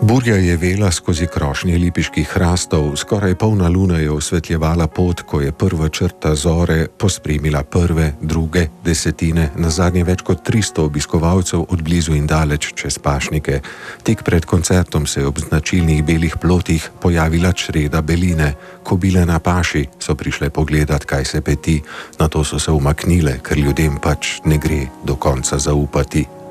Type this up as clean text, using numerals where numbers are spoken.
Burja je vela skozi krošnje lipiških hrastov, skoraj polna luna je osvetljevala pot, ko je prva črta zore pospremila prve, druge desetine, nazadnje več kot 300 obiskovalcev od blizu in daleč čez pašnike. Tik pred koncertom se je ob značilnih belih plotih pojavila čreda beline. Kobile na paši so prišle pogledat, kaj se peti, nato so se umaknile, ker ljudem pač ne gre do konca zaupati.